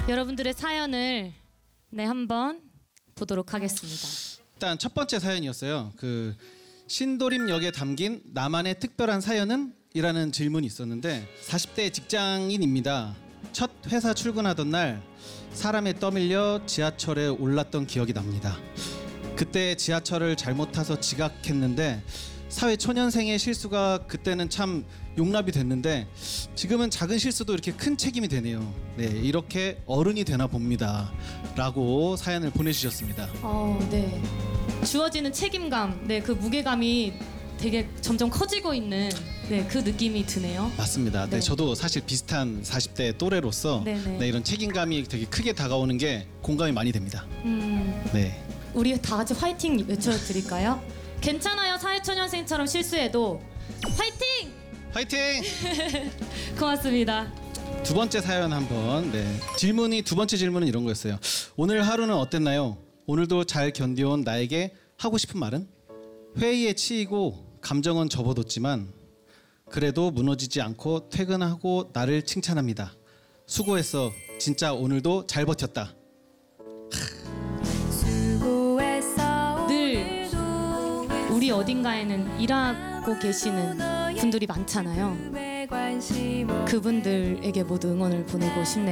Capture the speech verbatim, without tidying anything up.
여러분들의 사연을 네 한번 보도록 하겠습니다. 일단 첫 번째 사연이었어요. 그 신도림역에 담긴 나만의 특별한 사연은? 이라는 질문이 있었는데 사십 대 직장인입니다. 첫 회사 출근하던 날 사람에 떠밀려 지하철에 올랐던 기억이 납니다. 그때 지하철을 잘못 타서 지각했는데 사회 초년생의 실수가 그때는 참 용납이 됐는데 지금은 작은 실수도 이렇게 큰 책임이 되네요. 네, 이렇게 어른이 되나 봅니다. 라고 사연을 보내주셨습니다. 어, 네. 주어지는 책임감, 네, 그 무게감이 되게 점점 커지고 있는 네, 그 느낌이 드네요. 맞습니다. 네. 네, 저도 사실 비슷한 사십 대 또래로서 네, 이런 책임감이 되게 크게 다가오는 게 공감이 많이 됩니다. 음, 네. 우리 다 같이 화이팅 외쳐드릴까요? 괜찮아요. 사회초년생처럼 실수해도 화이팅! 화이팅! 고맙습니다. 두 번째 사연 한번. 네. 질문이 두 번째 질문은 이런 거였어요. 오늘 하루는 어땠나요? 오늘도 잘 견뎌온 나에게 하고 싶은 말은? 회의에 치이고 감정은 접어뒀지만 그래도 무너지지 않고 퇴근하고 나를 칭찬합니다. 수고했어. 진짜 오늘도 잘 버텼다. 늘 우리 어딘가에는 일하고 계시는 분들이 많잖아요. 그분들에게 모두 응원을 보내고 싶네요.